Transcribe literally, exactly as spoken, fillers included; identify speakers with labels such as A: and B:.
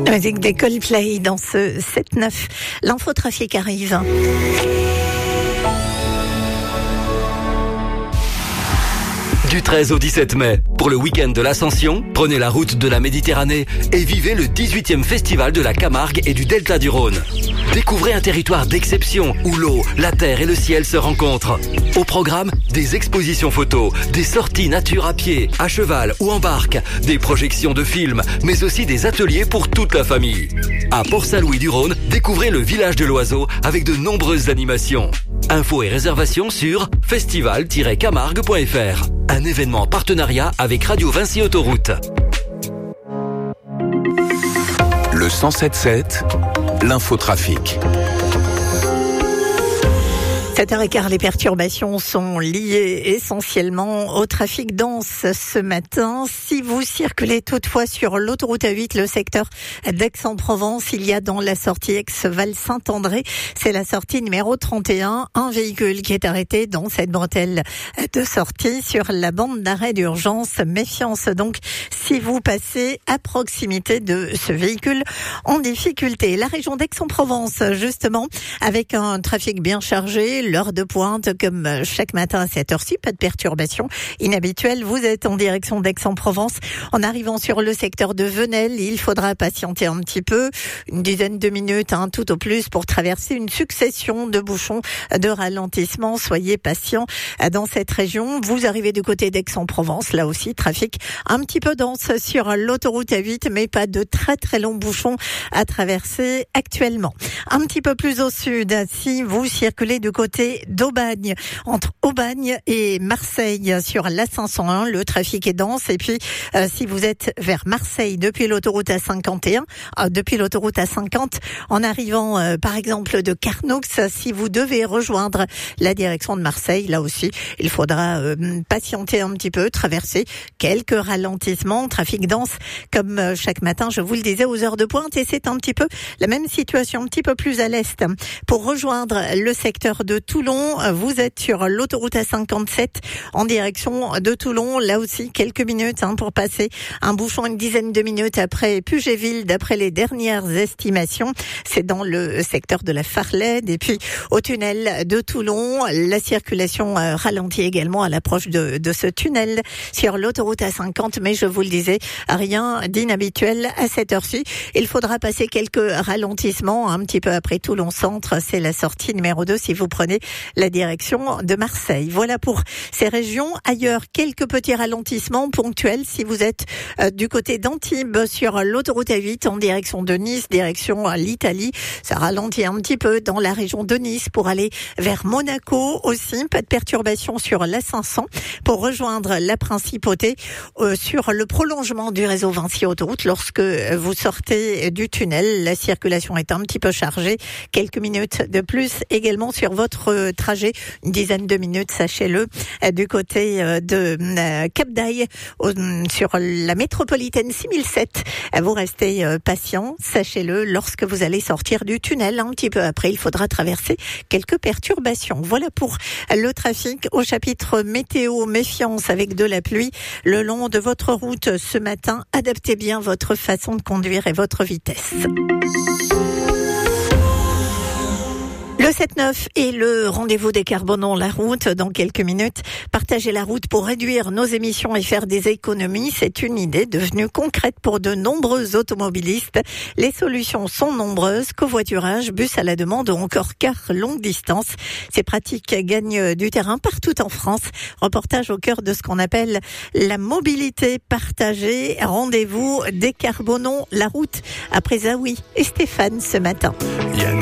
A: Avec des Coldplay dans ce sept neuf. L'infotrafic arrive.
B: Du treize au dix-sept mai, pour le week-end de l'Ascension, prenez la route de la Méditerranée et vivez le dix-huitième festival de la Camargue et du Delta du Rhône. Découvrez un territoire d'exception où l'eau, la terre et le ciel se rencontrent. Au programme, des expositions photos, des sorties nature à pied, à cheval ou en barque, des projections de films, mais aussi des ateliers pour toute la famille. À Port-Saint-Louis-du-Rhône, découvrez le village de l'oiseau avec de nombreuses animations. Infos et réservations sur festival tiret camargue point f r. Un événement en partenariat avec Radio Vinci Autoroute.
C: Le cent sept sept, l'infotrafic.
A: sept heures quinze, les perturbations sont liées essentiellement au trafic dense ce matin. Si vous circulez toutefois sur l'autoroute A huit, le secteur d'Aix-en-Provence, il y a dans la sortie Aix-Val-Saint-André, c'est la sortie numéro trente et un, un véhicule qui est arrêté dans cette bretelle de sortie sur la bande d'arrêt d'urgence. Méfiance donc si vous passez à proximité de ce véhicule en difficulté. La région d'Aix-en-Provence, justement, avec un trafic bien chargé, l'heure de pointe, comme chaque matin à cette heure-ci, pas de perturbation inhabituelle. Vous êtes en direction d'Aix-en-Provence. En arrivant sur le secteur de Venelle, il faudra patienter un petit peu, une dizaine de minutes, hein, tout au plus, pour traverser une succession de bouchons de ralentissement. Soyez patients dans cette région. Vous arrivez du côté d'Aix-en-Provence, là aussi, trafic un petit peu dense sur l'autoroute A huit, mais pas de très très longs bouchons à traverser actuellement. Un petit peu plus au sud, si vous circulez du côté d'Aubagne, entre Aubagne et Marseille sur l'A cinq cent un, le trafic est dense. Et puis, euh, si vous êtes vers Marseille depuis l'autoroute A cinquante et un, euh, depuis l'autoroute A cinquante, en arrivant euh, par exemple de Carnoux, si vous devez rejoindre la direction de Marseille, là aussi, il faudra euh, patienter un petit peu, traverser quelques ralentissements, trafic dense comme euh, chaque matin, je vous le disais, aux heures de pointe. Et c'est un petit peu la même situation, un petit peu plus à l'est. Pour rejoindre le secteur de Toulon, vous êtes sur l'autoroute A cinquante-sept en direction de Toulon. Là aussi, quelques minutes hein, pour passer un bouchon, une dizaine de minutes après Puget-Ville, d'après les dernières estimations. C'est dans le secteur de la Farlède. Et puis, au tunnel de Toulon, la circulation euh, ralentit également à l'approche de, de ce tunnel sur l'autoroute A cinquante. Mais je vous le disais, rien d'inhabituel à cette heure-ci. Il faudra passer quelques ralentissements un petit peu après Toulon Centre. C'est la sortie numéro deux si vous prenez la direction de Marseille. Voilà pour ces régions. Ailleurs, quelques petits ralentissements ponctuels si vous êtes euh, du côté d'Antibes sur l'autoroute A huit en direction de Nice, direction l'Italie. Ça ralentit un petit peu dans la région de Nice pour aller vers Monaco aussi. Pas de perturbation sur l'A cinq cents pour rejoindre la principauté euh, sur le prolongement du réseau Vinci Autoroute. Lorsque vous sortez du tunnel, la circulation est un petit peu chargée. Quelques minutes de plus également sur votre trajet, une dizaine de minutes, sachez-le, du côté de Cap-d'Aille sur la métropolitaine six mille sept. Vous restez patient, sachez-le, lorsque vous allez sortir du tunnel, un petit peu après, il faudra traverser quelques perturbations. Voilà pour le trafic. Au chapitre météo, méfiance avec de la pluie le long de votre route ce matin. Adaptez bien votre façon de conduire et votre vitesse. Le sept neuf et le rendez-vous décarbonons la route dans quelques minutes. Partager la route pour réduire nos émissions et faire des économies, c'est une idée devenue concrète pour de nombreux automobilistes. Les solutions sont nombreuses, covoiturage, bus à la demande ou encore car longue distance. Ces pratiques gagnent du terrain partout en France. Reportage au cœur de ce qu'on appelle la mobilité partagée. Rendez-vous décarbonons la route après Zawi et Stéphane ce matin.
C: Yann.